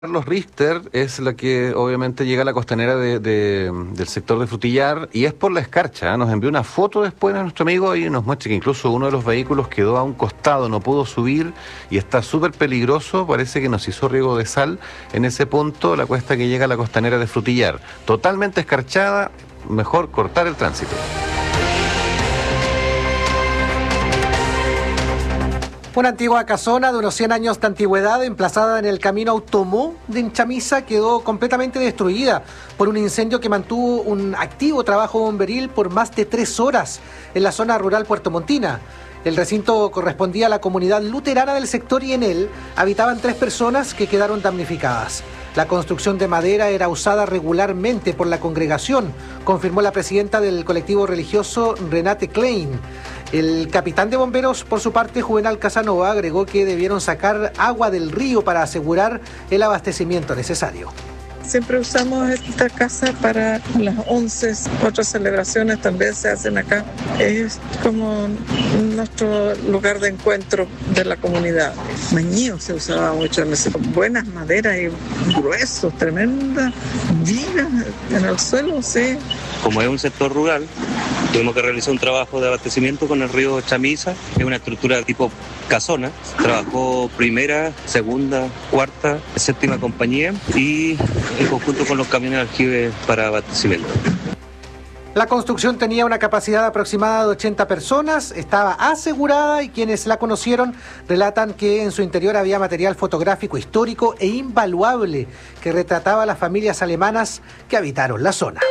Carlos Richter es la que obviamente llega a la costanera del sector de Frutillar y es por la escarcha, ¿eh? Nos envió una foto después a nuestro amigo y nos muestra que incluso uno de los vehículos quedó a un costado, no pudo subir y está súper peligroso. Parece que nos hizo riego de sal en ese punto, la cuesta que llega a la costanera de Frutillar. Totalmente escarchada, mejor cortar el tránsito. Una antigua casona de unos 100 años de antigüedad, emplazada en el camino Automó de Enchamiza, quedó completamente destruida por un incendio que mantuvo un activo trabajo bomberil por más de 3 horas en la zona rural puertomontina. El recinto correspondía a la comunidad luterana del sector y en él habitaban 3 personas que quedaron damnificadas. La construcción de madera era usada regularmente por la congregación, confirmó la presidenta del colectivo religioso Renate Klein. El capitán de bomberos, por su parte, Juvenal Casanova, agregó que debieron sacar agua del río para asegurar el abastecimiento necesario. Siempre usamos esta casa para las 11, otras celebraciones también se hacen acá. Es como nuestro lugar de encuentro de la comunidad. Mañío se usaba mucho, buenas maderas y gruesos, tremendas vigas en el suelo, sí. Como es un sector rural, tuvimos que realizar un trabajo de abastecimiento con el río Chamiza, es una estructura tipo casona. Trabajó primera, segunda, cuarta, séptima compañía y en conjunto con los camiones de aljibe para abastecimiento. La construcción tenía una capacidad aproximada de 80 personas, estaba asegurada y quienes la conocieron relatan que en su interior había material fotográfico histórico e invaluable que retrataba a las familias alemanas que habitaron la zona.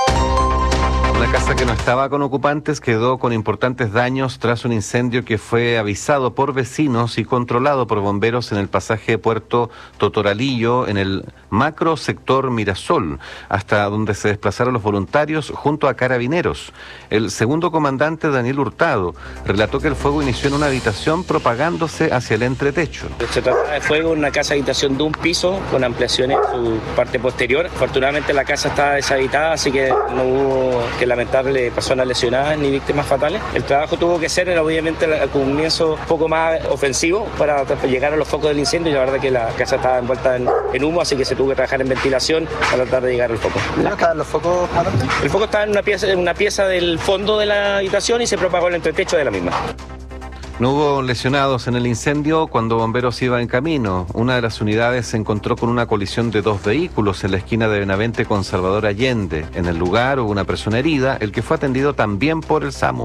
La casa que no estaba con ocupantes quedó con importantes daños tras un incendio que fue avisado por vecinos y controlado por bomberos en el pasaje Puerto Totoralillo, en el macro sector Mirasol, hasta donde se desplazaron los voluntarios junto a carabineros. El segundo comandante, Daniel Hurtado, relató que el fuego inició en una habitación propagándose hacia el entretecho. Se trataba de fuego en una casa habitación de un piso con ampliaciones en su parte posterior. Afortunadamente la casa estaba deshabitada, así que no hubo que lamentarle personas lesionadas ni víctimas fatales. El trabajo tuvo que ser obviamente al comienzo un poco más ofensivo para llegar a los focos del incendio y la verdad que la casa estaba envuelta en humo, así que se tuvo que trabajar en ventilación para tratar de llegar al foco. ¿No estaban los focos? El foco estaba en una pieza del fondo de la habitación y se propagó el entretecho de la misma. No hubo lesionados en el incendio cuando bomberos iban en camino. Una de las unidades se encontró con una colisión de 2 vehículos en la esquina de Benavente con Salvador Allende. En el lugar hubo una persona herida, el que fue atendido también por el SAMU.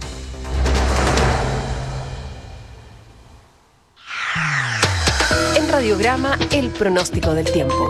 En Radiograma, el pronóstico del tiempo.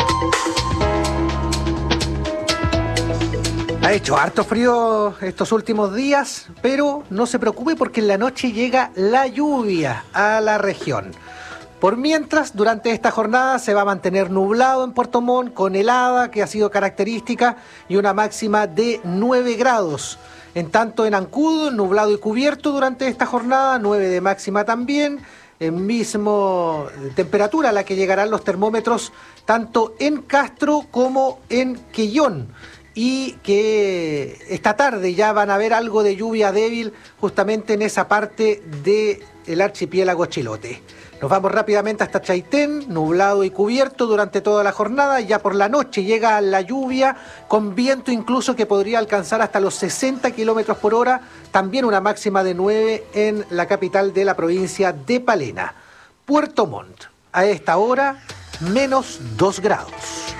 Ha hecho harto frío estos últimos días, pero no se preocupe porque en la noche llega la lluvia a la región. Por mientras, durante esta jornada se va a mantener nublado en Puerto Montt, con helada que ha sido característica y una máxima de 9 grados. En tanto en Ancud, nublado y cubierto durante esta jornada, 9 de máxima también. Mismo temperatura a la que llegarán los termómetros tanto en Castro como en Quellón. Y que esta tarde ya van a ver algo de lluvia débil justamente en esa parte del archipiélago Chilote. Nos vamos rápidamente hasta Chaitén, nublado y cubierto durante toda la jornada. Ya por la noche llega la lluvia, con viento incluso que podría alcanzar hasta los 60 kilómetros por hora. También una máxima de 9 en la capital de la provincia de Palena. Puerto Montt, a esta hora, menos 2 grados.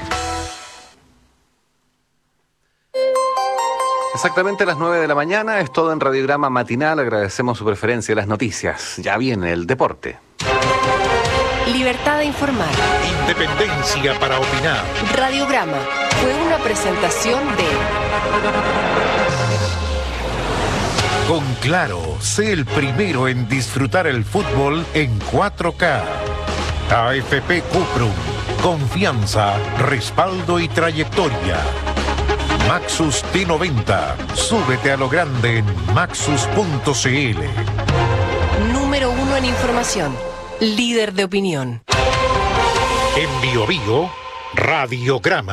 Exactamente a las 9 de la mañana, es todo en Radiograma Matinal. Agradecemos su preferencia en las noticias. Ya viene el deporte. Libertad de informar. Independencia para opinar. Radiograma fue una presentación de... Con Claro, sé el primero en disfrutar el fútbol en 4K. AFP Cuprum, confianza, respaldo y trayectoria. Maxus T90, súbete a lo grande en maxus.cl. Número 1 en información, líder de opinión. En Bio Bio, Radiograma.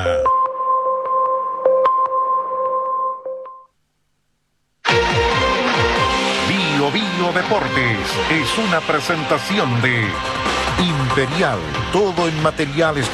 Bio Bio Deportes es una presentación de Imperial, todo en materiales